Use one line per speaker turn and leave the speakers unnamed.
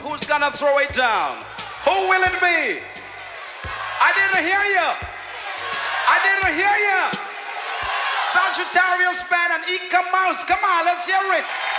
Who's gonna throw it down? Who will it be? I didn't hear you. I didn't hear you. Sagittarius Band and Ika Mouse. Come on, let's hear it.